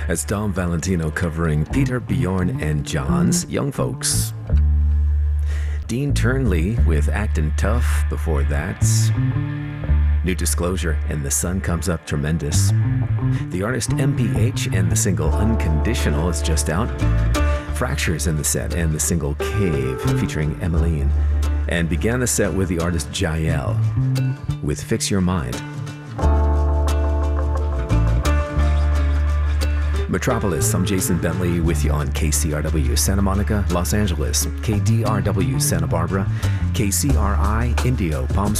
That's Dom Valentino covering Peter, Bjorn, and John's Young Folks. Dean Turnley with Actin' Tough before that. New Disclosure and The Sun Comes Up Tremendous. The artist MPH and the single Unconditional is just out. Fractures in the set and the single Cave featuring Emmeline. And began the set with the artist Jael with Fix Your Mind. Metropolis, I'm Jason Bentley with you on KCRW Santa Monica, Los Angeles, KDRW Santa Barbara, KCRI Indio Palm